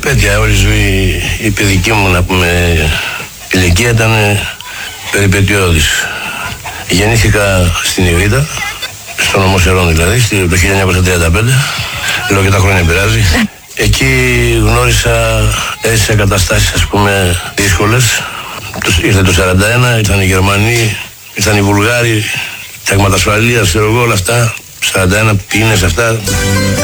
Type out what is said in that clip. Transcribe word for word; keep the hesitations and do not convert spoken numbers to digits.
περιπέτεια, όλη η ζωή η παιδική μου, να πούμε, ηλικία ήταν περιπετειώδης. Γεννήθηκα στην Ιβήτα, στον νομό Σερών δηλαδή, το χίλια εννιακόσια τριάντα πέντε, λέω και τα χρόνια πειράζει. Εκεί γνώρισα, έζησα καταστάσεις, ας πούμε, δύσκολες. Ήρθε το σαράντα ένα, ήρθαν οι Γερμανοί, ήρθαν οι Βουλγάροι, τάγματα ασφαλείας, ξέρω εγώ, όλα αυτά. σαράντα ένα, πίνες αυτά.